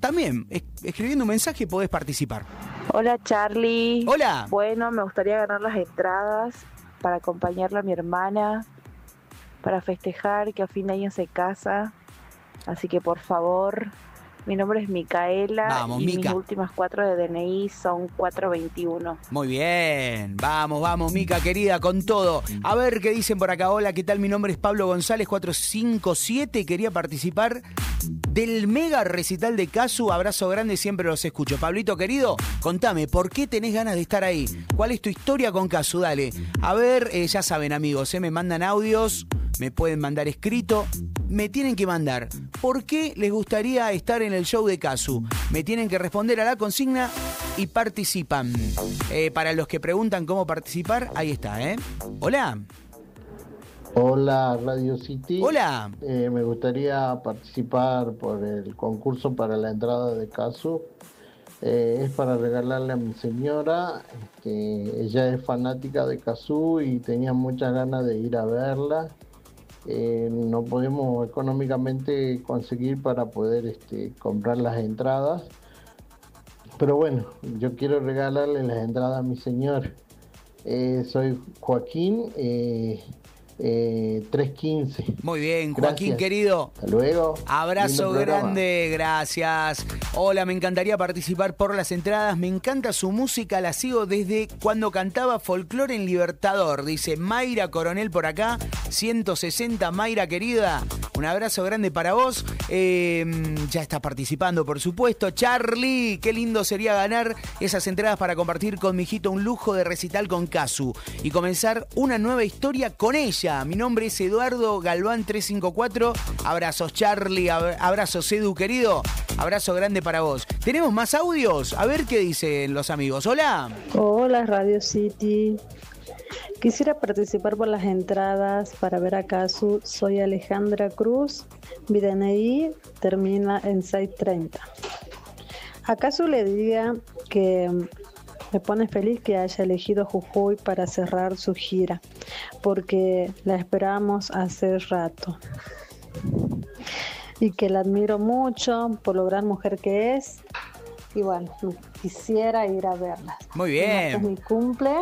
también, escribiendo un mensaje podés participar. Hola Charlie. Hola. Bueno, me gustaría ganar las entradas para acompañarla a mi hermana, para festejar que a fin de año se casa. Así que por favor, mi nombre es Micaela. Vamos, y Mica. mis últimas 4 de DNI son 421. Muy bien, vamos, Mica querida, con todo. A ver qué dicen por acá. Hola, ¿qué tal? Mi nombre es Pablo González, 457. Quería participar del mega recital de Casu. Abrazo grande, siempre los escucho. Pablito querido, contame, ¿por qué tenés ganas de estar ahí? ¿Cuál es tu historia con Casu? Dale. A ver, ya saben amigos, me mandan audios, me pueden mandar escrito, me tienen que mandar ¿por qué les gustaría estar en el show de Casu? Me tienen que responder a la consigna y participan. Para los que preguntan cómo participar, ahí está, Hola. Hola Radio City. Hola. Me gustaría participar por el concurso para la entrada de Casu. Es para regalarle a mi señora, que ella es fanática de Casu y tenía muchas ganas de ir a verla. No podemos económicamente conseguir para poder comprar las entradas, pero bueno, yo quiero regalarle las entradas a mi señor. Soy Joaquín, 315. Muy bien, Joaquín, gracias, querido. Hasta luego. Abrazo grande, gracias. Hola, me encantaría participar por las entradas. Me encanta su música, la sigo desde cuando cantaba folclore en Libertador. Dice Mayra Coronel por acá, 160, Mayra querida. Un abrazo grande para vos. Ya está participando, por supuesto. Charlie, qué lindo sería ganar esas entradas para compartir con mi hijito un lujo de recital con Casu y comenzar una nueva historia con ella. Mi nombre es Eduardo Galván 354. Abrazos Charlie, abrazos Edu querido. Abrazo grande para vos. ¿Tenemos más audios? A ver qué dicen los amigos. Hola. Hola Radio City. Quisiera participar por las entradas para ver a Casu. Soy Alejandra Cruz. Mi DNI termina en 630. A Casu le diga que me pone feliz que haya elegido Jujuy para cerrar su gira, porque la esperamos hace rato. Y que la admiro mucho por lo gran mujer que es. Y bueno, quisiera ir a verla. Muy bien. Es mi cumple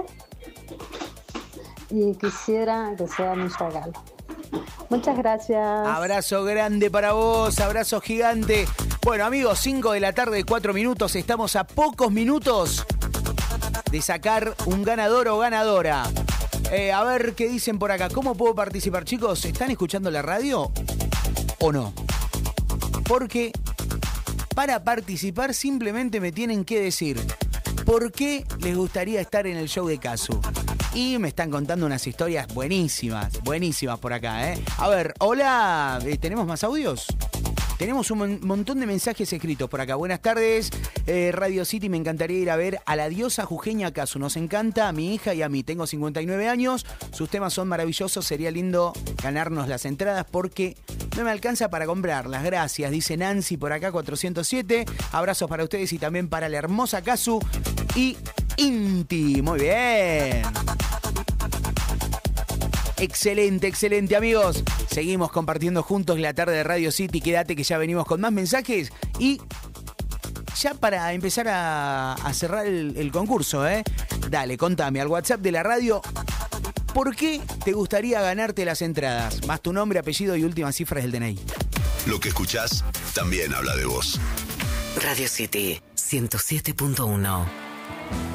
y quisiera que sea mi regalo. Muchas gracias. Abrazo grande para vos, abrazo gigante. Bueno amigos, 5 de la tarde, 4 minutos. Estamos a pocos minutos de sacar un ganador o ganadora. A ver qué dicen por acá. ¿Cómo puedo participar, chicos? ¿Están escuchando la radio o no? Porque para participar simplemente me tienen que decir ¿por qué les gustaría estar en el show de Casu? Y me están contando unas historias buenísimas por acá, A ver, hola, ¿tenemos más audios? Tenemos un montón de mensajes escritos por acá. Buenas tardes, Radio City. Me encantaría ir a ver a la diosa jujeña Casu. Nos encanta a mi hija y a mí. Tengo 59 años. Sus temas son maravillosos. Sería lindo ganarnos las entradas porque no me alcanza para comprarlas. Gracias, dice Nancy por acá, 407. Abrazos para ustedes y también para la hermosa Casu y Inti. Muy bien. Excelente, excelente amigos. Seguimos compartiendo juntos la tarde de Radio City. Quédate que ya venimos con más mensajes. Y ya para empezar a cerrar el concurso, Dale, contame al WhatsApp de la radio. ¿Por qué te gustaría ganarte las entradas? Más tu nombre, apellido y últimas cifras del DNI. Lo que escuchás también habla de vos. Radio City 107.1